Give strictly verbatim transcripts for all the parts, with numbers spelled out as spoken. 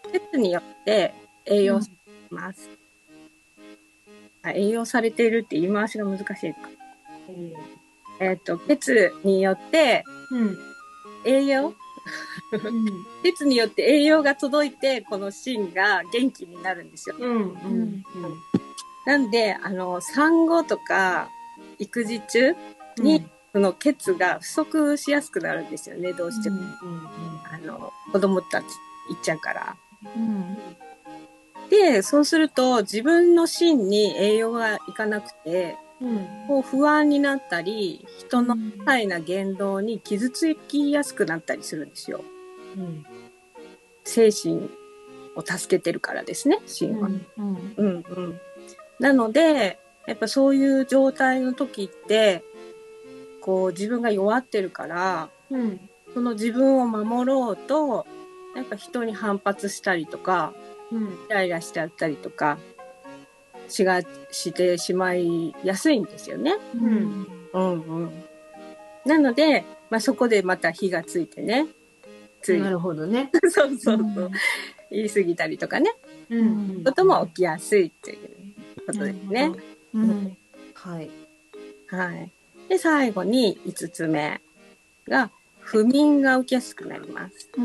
血によって栄養されています。うん、栄養されているって言い回しが難しいのか。うん、えっと、血によって、栄養、うん、血によって栄養が届いて、この芯が元気になるんですよ。うんうんうん、なんで、あの、産後とか育児中に、うん、その血が不足しやすくなるんですよね、どうしても。うんうんうん、あの、子供たちいっちゃうから。うん、で、そうすると自分の芯に栄養がいかなくて、うん、こう不安になったり、人の些細な言動に傷つきやすくなったりするんですよ。うん、精神を助けてるからですね、芯は。うんうんうんうん、なので、やっぱそういう状態の時って、こう自分が弱ってるから、うん、その自分を守ろうと、やっぱ人に反発したりとか、うん、イライラしちゃったりとかしがしてしまいやすいんですよね。うん、うんうん。なので、まあ、そこでまた火がついてね。つい。 なるほどね。 そうそうそう。うん、言い過ぎたりとかね。うん。ことも起きやすいっていうことですね。うん。 はい。 はい。で、最後にいつつめが、不眠が起きやすくなります。うん、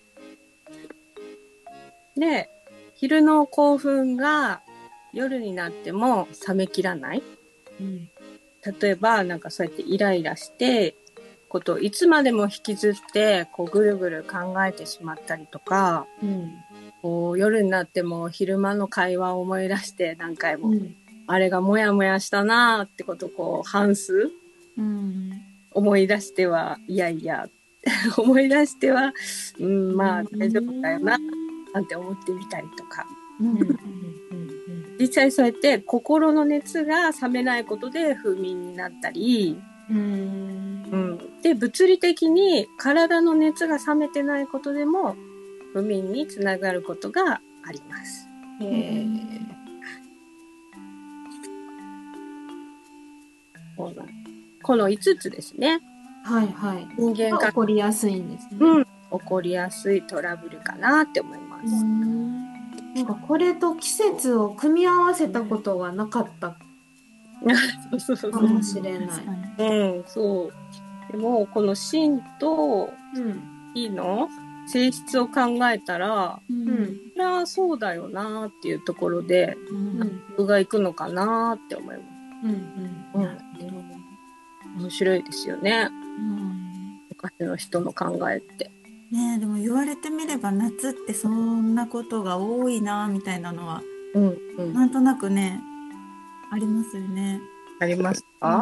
で、昼の興奮が夜になっても冷めきらない。うん、例えば、なんかそうやってイライラして、ことをいつまでも引きずって、こうぐるぐる考えてしまったりとか、うん、こう夜になっても昼間の会話を思い出して何回も、うん、あれがモヤモヤしたなーってことをこう反数、うん、思い出しては、いやいや、思い出しては、うん、まあ大丈夫だよな、なんて思ってみたりとか。うんうんうん、実際そうやって心の熱が冷めないことで不眠になったり、うんうん、で物理的に体の熱が冷めてないことでも不眠につながることがあります。へー、このいつつですね。 はいはい。 人間が起こりやすいんですね。 うん、起こりやすいトラブルかなって思います。うん、 なんかこれと季節を組み合わせたことがなかったかもしれない。 うん、そう。でもこの芯と火の性質を考えたら、うん、それはそうだよなっていうところで、うん、納得がいくのかなって思います。うんうんうん、面白いですよね。うん、昔の人の考えって。 ねえ、でも言われてみれば夏ってそんなことが多いなみたいなのは、うんうん、なんとなくねありますよね。 ありますか？うん、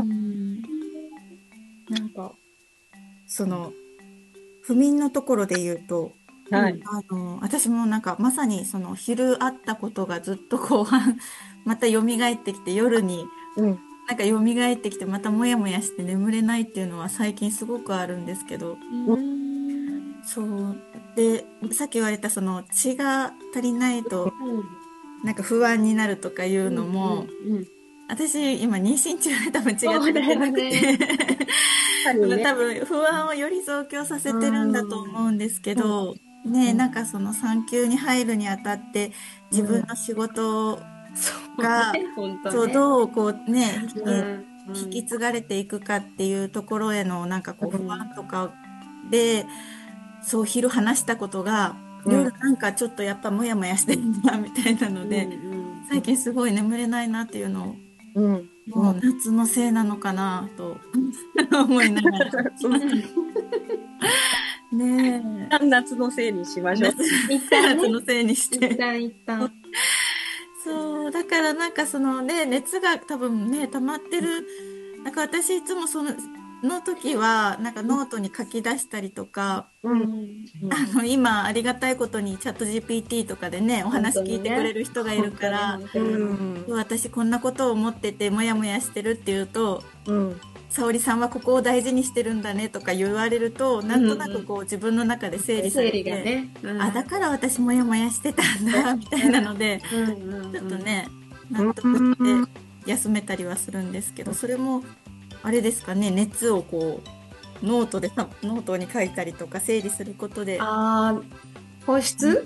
なんかその不眠のところで言うと、はい、あの私もなんかまさにその昼あったことがずっと後半また蘇ってきて夜に、うん、なんか蘇ってきてまたモヤモヤして眠れないっていうのは最近すごくあるんですけど、うん、そうでさっき言われたその血が足りないとなんか不安になるとかいうのも、うんうんうん、私今妊娠中で多分血が足りてなくて、ね、多分不安をより増強させてるんだと思うんですけど、うん、ね、なんかその産休に入るにあたって自分の仕事が、うん、そう、どうこうね、引き、うん、引き継がれていくかっていうところへのなんかこう不安とかで、そう昼話したことが、うん、夜なんかちょっとやっぱモヤモヤしてるなみたいなので、うんうん、最近すごい眠れないなっていうのを、うん、もう夏のせいなのかなと思いながらねえ、夏のせいにしましょう。 一旦、ね、夏のせいにして一旦一旦そうだからなんかそのね熱が多分ね溜まってる、なんか私いつもそのの時はなんかノートに書き出したりとか、うんうん、あの今ありがたいことにチャット ジーピーティー とかでねお話聞いてくれる人がいるから、ね、うん、私こんなことを思っててモヤモヤしてるっていうと、うん、沙織さんはここを大事にしてるんだねとか言われると、なんとなくこう自分の中で整理されて、ね、うん、あだから私モヤモヤしてたんだみたいなので、うんうんうん、ちょっとね納得して休めたりはするんですけど、それもあれですかね、熱をこうノートでノートに書いたりとか整理することで、 あ、保湿